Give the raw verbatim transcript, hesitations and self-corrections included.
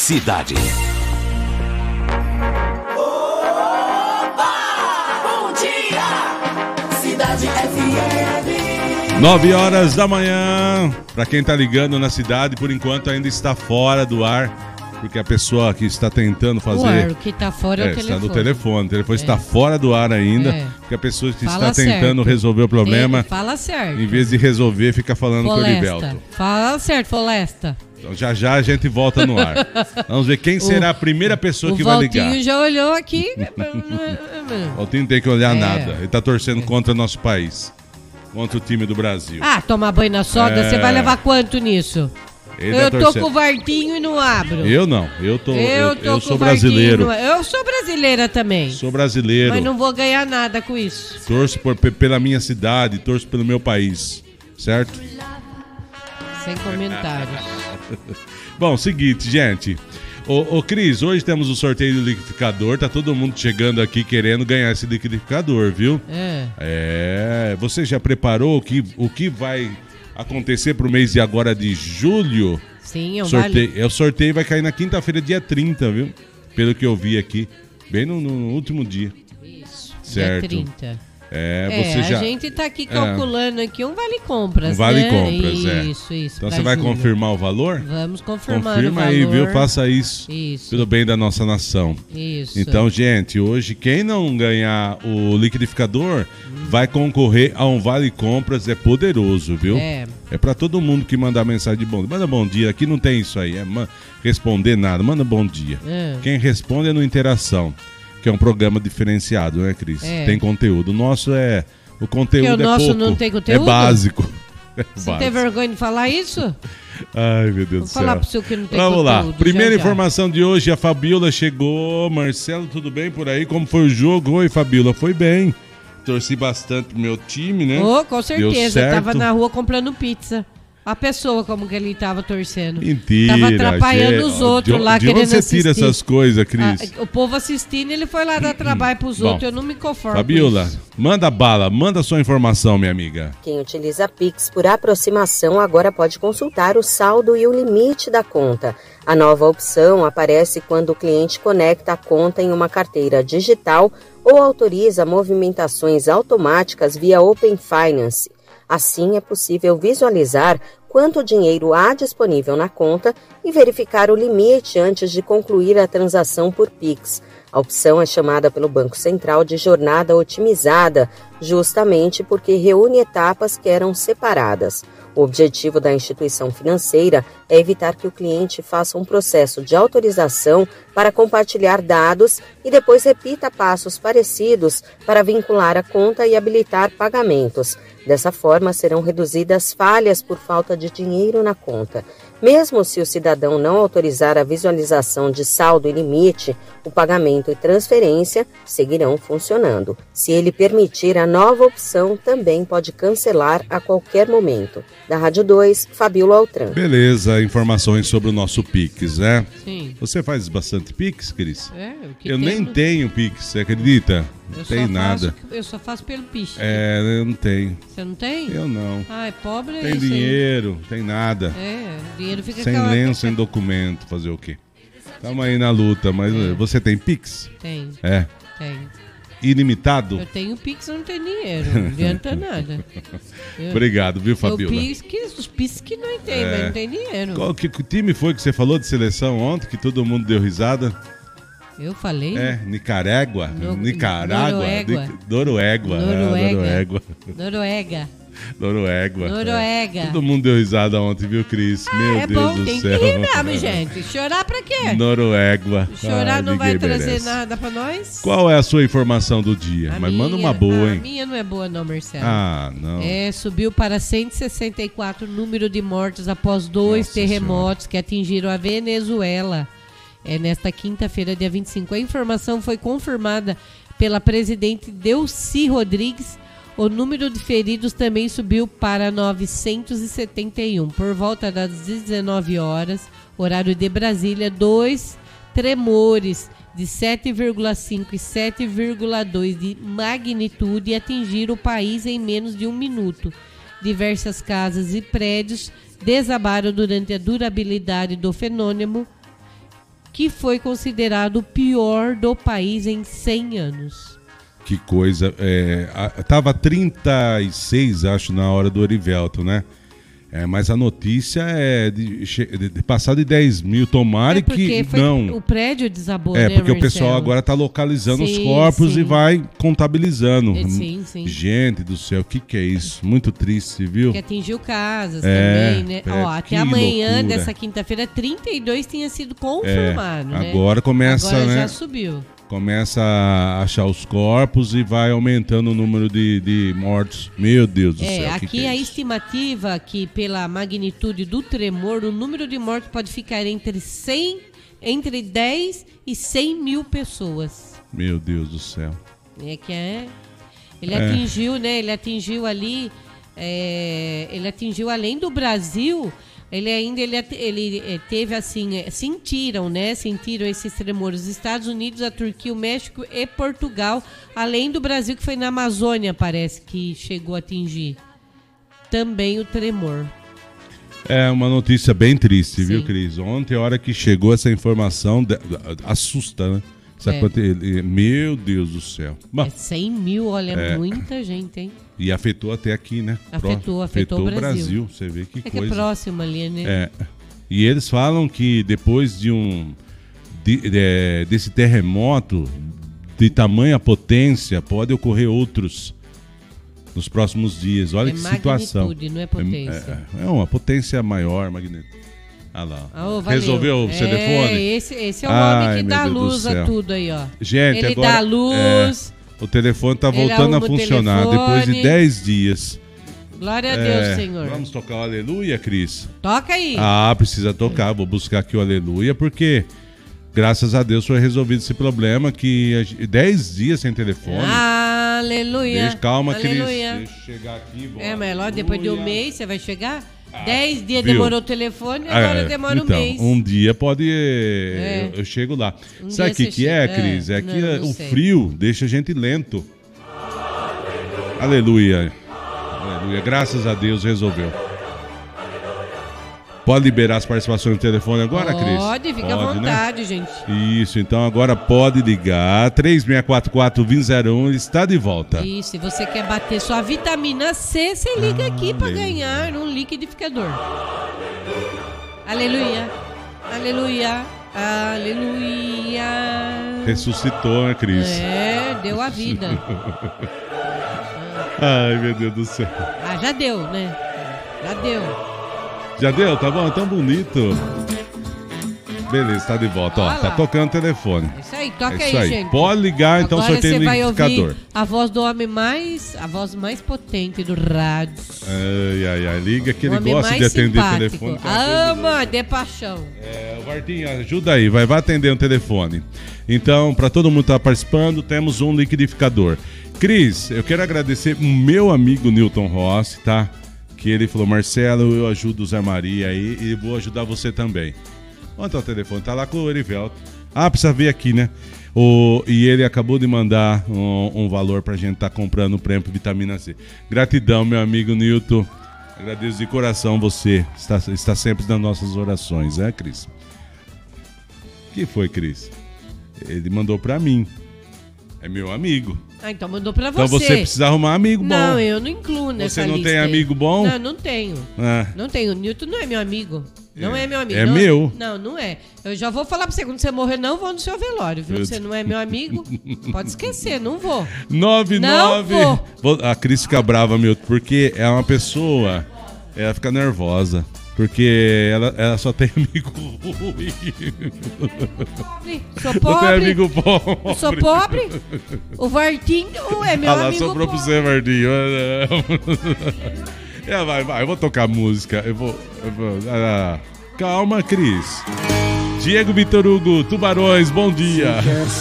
Cidade. Opa! Bom dia! Cidade F M. Nove horas da manhã. Para quem tá ligando na cidade, por enquanto ainda está fora do ar. Porque a pessoa que está tentando fazer... O ar, o que está fora é o é, telefone. está no telefone. O telefone É. está fora do ar ainda. É. Porque a pessoa que Fala está tentando certo. resolver o problema... Ele fala certo. Em vez de resolver, fica falando com o Folesta. Livelto. Fala certo, Folesta. Então já já a gente volta no ar. Vamos ver quem será a primeira pessoa que vai ligar. O Valtinho já olhou aqui. O Valtinho não tem que olhar É. nada. Ele está torcendo contra o nosso país. Contra o time do Brasil. Ah, tomar banho na sogra, É. você vai levar quanto nisso? Ele Eu tá tô torcendo. com o Vartinho e não abro. Eu não. Eu, tô, eu, Eu tô eu com sou o Vartinho brasileiro. e não- Eu sou brasileira também. Sou brasileiro. Mas não vou ganhar nada com isso. Torço por- pe- pela minha cidade, torço pelo meu país. Certo? Sem comentários. Bom, seguinte, gente. Ô, ô Cris, hoje temos o sorteio do liquidificador. Tá todo mundo chegando aqui querendo ganhar esse liquidificador, viu? É. É. Você já preparou o que, o que vai acontecer pro mês de agora de julho? Sim, é um Sorteio, vale. é, o sorteio vai cair na quinta-feira, dia trinta, viu? Pelo que eu vi aqui. Bem no, no último dia. Isso, Certo. dia trinta. É, É, você já. a gente tá aqui É. calculando aqui um vale compras, Um vale né? compras, é. Isso, isso. Então pra você vai julho. confirmar o valor? Vamos confirmar Confirma o valor. aí, viu? Faça isso. Isso. Pelo bem da nossa nação. Isso. Então, gente, hoje quem não ganhar o liquidificador vai concorrer a um vale compras, é poderoso, viu? É. É pra todo mundo que mandar mensagem de bom dia. Manda bom dia, aqui não tem isso aí, é ma- responder nada, manda bom dia. É. Quem responde é no Interação, que é um programa diferenciado, né, Cris? É. Tem conteúdo. O nosso é... O conteúdo Porque o é nosso pouco. não tem conteúdo? É básico. É Você tem básico. vergonha de falar isso? Ai, meu Deus Vou do céu. falar pro seu que não tem Vamos lá. conteúdo, Primeira já, já. informação de hoje, a Fabiola chegou. Marcelo, tudo bem por aí? Como foi o jogo? Oi, Fabiola. Foi bem. Torci bastante pro meu time, né? Oh, com Deu certeza. certo. Tava na rua comprando pizza. A pessoa como que ele tava torcendo. Mentira. Tava atrapalhando gente. os outros de, lá de querendo onde você tira assistir. essas coisas, Cris? Ah, o povo assistindo, ele foi lá dar trabalho pros Bom, outros. Eu não me conformo. com Fabiola, isso. manda bala, manda sua informação, minha amiga. Quem utiliza Pix por aproximação agora pode consultar o saldo e o limite da conta. A nova opção aparece quando o cliente conecta a conta em uma carteira digital ou autoriza movimentações automáticas via Open Finance. Assim, é possível visualizar quanto dinheiro há disponível na conta e verificar o limite antes de concluir a transação por Pix. A opção é chamada pelo Banco Central de jornada otimizada, justamente porque reúne etapas que eram separadas. O objetivo da instituição financeira é evitar que o cliente faça um processo de autorização para compartilhar dados e depois repita passos parecidos para vincular a conta e habilitar pagamentos. Dessa forma, serão reduzidas falhas por falta de dinheiro na conta. Mesmo se o cidadão não autorizar a visualização de saldo e limite, o pagamento e transferência seguirão funcionando. Se ele permitir a nova opção, também pode cancelar a qualquer momento. Da Rádio dois, Fabiola Altran. Beleza, informações sobre o nosso Pix, né? Sim. Você faz bastante Pix, Cris? É, o que Eu tem nem no- tenho Pix, você acredita? Eu Não só tem nada. faço- eu só faço pelo piche. É, eu não tenho. Você não tem? Eu não. Ai, pobre é Tem isso aí. dinheiro, tem nada. É, o dinheiro fica Sem aquela- lenço, sem documento, fazer o quê? Tamo aí na luta, mas É. você tem Pix? Tem, É. tem. Ilimitado? Eu tenho Pix, eu não tenho dinheiro. Não adianta nada. Eu- Obrigado, viu, Eu Fabiola? Pix, que, os Pix que não tem, É. mas não tem dinheiro. Qual que, que time foi que você falou de seleção ontem, que todo mundo deu risada? Eu falei? É, Nicarágua? No- Nicarágua? Noruégua. Ni- Noruégua. Noruega. Ah, Noruégua. Noruega. Noruégua. Noruega. É. Todo mundo deu risada ontem, viu, Cris? Meu é Deus bom, do tem céu. que rir mesmo, gente. Chorar pra quê? Noruégua. Chorar Ai, não vai ninguém trazer merece. nada pra nós? Qual é a sua informação do dia? A Mas manda minha- uma boa, A hein? minha não é boa não, Marcelo. Ah, não. É, subiu para cento e sessenta e quatro o número de mortos após dois Nossa terremotos que atingiram a Venezuela. É nesta quinta-feira, dia vinte e cinco. A informação foi confirmada pela presidente Delcy Rodrigues. O número de feridos também subiu para novecentos e setenta e um. Por volta das dezenove horas, horário de Brasília, dois tremores de sete vírgula cinco e sete vírgula dois de magnitude atingiram o país em menos de um minuto. Diversas casas e prédios desabaram durante a durabilidade do fenômeno. que foi considerado o pior do país em cem anos. Que coisa. É, a, tava trinta e seis, acho, na hora do Erivelto, né? É, mas a notícia é de, de, de passar de dez mil. Tomara é que foi, não. O prédio desabou, É, né, porque Marcelo? o pessoal agora tá localizando Sim, os corpos sim. e vai contabilizando. É, sim, sim. Gente do céu, o que que é isso? Muito triste, viu? Que atingiu casas É, também, né? é, Ó, que até amanhã loucura. dessa quinta-feira, trinta e dois tinha sido É, confirmado, né? agora começa, Agora né? já subiu. Começa a achar os corpos e vai aumentando o número de, de mortos. Meu Deus do É, céu. que aqui que é a isso? estimativa que pela magnitude do tremor, o número de mortos pode ficar entre cem, entre dez e cem mil pessoas. Meu Deus do céu. É que é. Ele É. atingiu, né? Ele atingiu ali. é, ele atingiu além do Brasil. Ele ainda ele, ele eh, teve assim, eh, sentiram, né? Sentiram esses tremores. Os Estados Unidos, a Turquia, o México e Portugal, além do Brasil, que foi na Amazônia, parece que chegou a atingir também o tremor. É uma notícia bem triste, viu, Sim. Cris? Ontem, a hora que chegou essa informação, de- assusta, né? Sabe É. quanto ele- meu Deus do céu. Bom, É cem mil, olha, É. muita gente, hein? e afetou até aqui, né? Afetou, afetou o Brasil. Você vê que É que é coisa. próximo ali, né? É. E eles falam que depois de um de- de- desse terremoto de tamanha potência, pode ocorrer outros nos próximos dias. Olha É que situação. magnitude, não é potência. É, é uma potência maior, magnitude. Ah lá. Ah, ô, valeu. Resolveu o é, telefone? Esse, esse é o Ai, homem que meu dá Deus do luz a céu. tudo aí, ó. Gente, Ele agora dá luz. é, o telefone tá Ele voltando a arruma o funcionar telefone. depois de dez dias. Glória a É, Deus, Senhor. Vamos tocar o aleluia, Cris? Toca aí. Ah, precisa tocar. Vou buscar aqui o aleluia, porque graças a Deus foi resolvido esse problema que a gente- dez dias sem telefone. Aleluia. Deixa, calma, Aleluia. Cris. Deixa eu chegar aqui. Vou, É, mas logo depois de um aleluia. mês você vai chegar? Dez dias viu? demorou o telefone, agora É, demora então, um mês. um dia pode. É. Eu, eu chego lá. Um Sabe o dia que, você que é, chega. Cris? É É, que não, é, não o sei. frio deixa a gente lento. Aleluia. Aleluia. Graças a Deus resolveu. Pode liberar as participações no telefone agora, Cris? Pode, fica à né? vontade, gente. Isso, então agora pode ligar. três seis quatro quatro, dois zero zero um, ele está de volta. E se você quer bater sua vitamina C, você liga Ah, aqui para aleluia. ganhar um liquidificador. Aleluia. Aleluia. Aleluia. Ressuscitou, né, Cris? É, deu a vida. Ai, meu Deus do céu. Ah, já deu, né? Já deu. Já deu? Tá bom? Tão bonito. Beleza, tá de volta. Ó, Olha tá lá. tocando o telefone. Isso aí, toca É isso aí, aí. gente. Pode ligar, então, Agora sorteio você no vai liquidificador. ouvir a voz do homem mais, a voz mais potente do rádio. Ai, ai, ai. Liga que o ele homem gosta mais de atender o simpático. telefone. que é uma coisa Ama de paixão. É, o Vartinho, ajuda aí, vai, vai atender o telefone. Então, para todo mundo que tá participando, temos um liquidificador. Cris, eu quero agradecer o meu amigo Newton Rossi, tá? Que ele falou, Marcelo, eu ajudo o Zé Maria aí e vou ajudar você também. Onde tá o telefone? Tá lá com o Erivelto. Ah, precisa ver aqui, né? O, e ele acabou de mandar um, um valor pra gente tá comprando o prêmio Vitamina C. Gratidão, meu amigo Newton. Agradeço de coração você. Está, está sempre nas nossas orações, né, Cris? O que foi, Cris? Ele mandou pra mim. É meu amigo. Ah, então mandou pra você. Então você precisa arrumar amigo bom. Não, eu não incluo nessa Você não lista tem aí. amigo bom? Não, não tenho. Ah, Não tenho. O Newton não é meu amigo. Não é, É. meu amigo. É não, meu. Não, não é. Eu já vou falar pra você, quando você morrer, não vou no seu velório, viu? Eu- Você não é meu amigo, pode esquecer, não vou. nove nove. Não Vou- A Cris fica brava, meu, porque é uma pessoa. Ela fica nervosa. Porque ela, ela só tem amigo ruim. Pobre, Sou Não tem pobre. amigo bom. Sou pobre. O Vartinho é meu Ah lá, amigo sobrou pra pobre. você, Mardinho. É, vai, vai, eu vou tocar música. Eu vou. Eu vou ah, calma, Cris. Diego Vitor Hugo, Tubarões, bom dia.